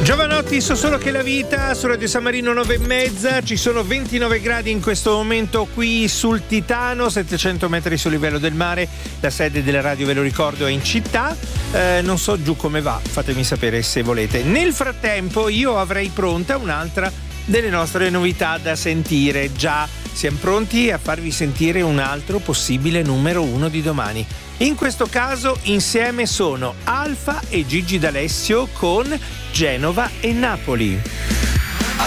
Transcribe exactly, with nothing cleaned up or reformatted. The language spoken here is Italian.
Giovanotti, so solo che la vita su Radio San Marino nove e mezza, ci sono ventinove gradi in questo momento qui sul Titano, settecento metri sul livello del mare, la sede della radio, ve lo ricordo, è in città, eh, non so giù come va, fatemi sapere se volete. Nel frattempo io avrei pronta un'altra delle nostre novità da sentire, già siamo pronti a farvi sentire un altro possibile numero uno di domani. In questo caso insieme sono Alfa e Gigi D'Alessio con Genova e Napoli.